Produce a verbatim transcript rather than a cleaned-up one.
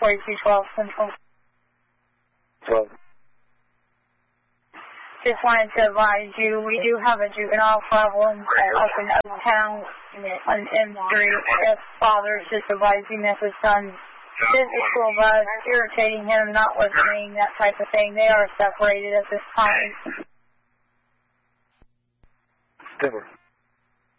forty-two twelve Central. twelve. Just wanted to advise you, we do have a juvenile problem up in Uptown on M three. His father is just advising that his son's physical buzz, irritating him, not listening, that type of thing. They are separated at this time. Denver.